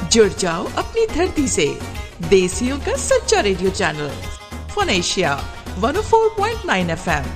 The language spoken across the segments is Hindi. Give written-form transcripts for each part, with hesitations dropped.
जुड़ जाओ अपनी धरती से, देसियों का सच्चा radio channel fun Asia 104.9 FM।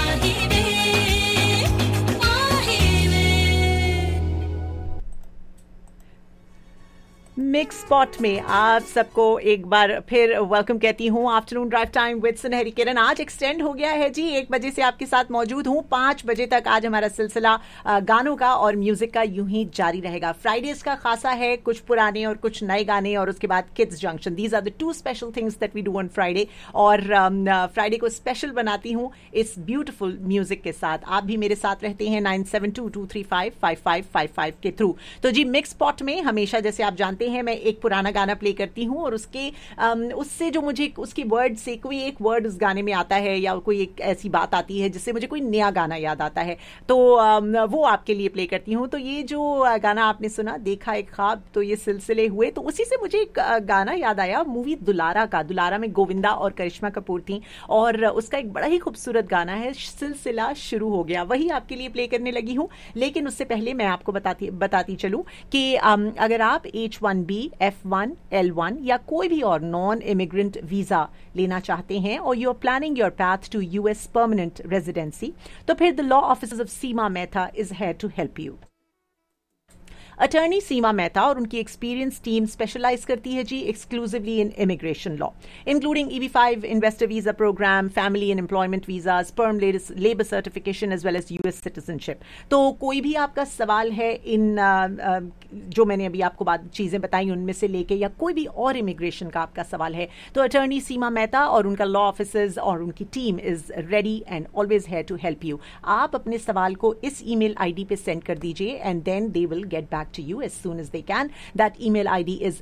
Mix spot में आप सबको एक बार फिर वेलकम कहती हूँ। आफ्टरनून ड्राइव टाइम विद सुनहरी किरण आज एक्सटेंड हो गया है जी। 1 बजे से आपके साथ मौजूद हूँ, 5 बजे तक आज हमारा सिलसिला गानों का और म्यूजिक का यूं ही जारी रहेगा। फ्राइडेज का खासा है, कुछ पुराने और कुछ नए गाने, और उसके बाद kids junction. These are the 2 special things that we do on Friday. और फ्राइडे को स्पेशल बनाती हूँ इस ब्यूटिफुल म्यूजिक के साथ। आप भी मेरे साथ रहते हैं 9722355555 के थ्रू। तो जी मिक्स स्पॉट में हमेशा जैसे आप जानते हैं मैं एक पुराना गाना प्ले करती हूँ और उससे जो मुझे उसकी वर्ड से कोई एक वर्ड उस गाने में आता है या कोई एक ऐसी बात आती है जिससे मुझे कोई नया गाना याद आता है, तो वो आपके लिए प्ले करती हूँ। तो ये जो गाना आपने सुना, देखा एक ख्वाब, तो ये सिलसिले हुए, तो उसी से मुझे एक गाना याद आया मूवी दुलारा का। दुलारा में गोविंदा और करिश्मा कपूर थी और उसका एक बड़ा ही खूबसूरत गाना है, सिलसिला शुरू हो गया, वही आपके लिए प्ले करने लगी हूँ। लेकिन उससे पहले मैं आपको बताती चलूं कि अगर आप H1B, F1, L1 या कोई भी और नॉन इमिग्रेंट वीजा लेना चाहते हैं और you are planning your path to US permanent residency, तो फिर the law offices of Seema Mehta is here to help you. Attorney सीमा मेहता और उनकी एक्सपीरियंस टीम स्पेशलाइज करती है जी exclusively in immigration law, including EB-5 investor visa programme, family and employment visa, sperm labour certification as well as US citizenship. तो कोई भी आपका सवाल है इन जो मैंने अभी आपको चीजें बताई उनमें से लेके, या कोई भी और इमिग्रेशन का आपका सवाल है, तो अटर्नी सीमा मेहता और उनका लॉ ऑफिसर्स और उनकी team is ready and always here to help you. आप अपने सवाल को इस ईमेल आईडी पे सेंड कर दीजिए and then they will get back to you as soon as they can. That email ID is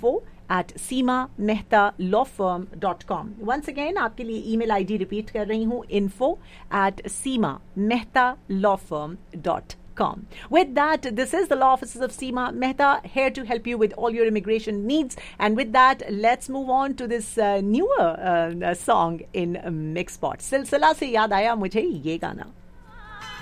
info@seemamehtaalawfirm.com. Once again, आपके लिए email ID repeat कर रही हूँ, info@seemamehtaalawfirm.com. With that, this is the law offices of Seema Mehta, here to help you with all your immigration needs. And with that, let's move on to this newer song in Mix Spot. सिलसिला से याद आया मुझे ये गाना।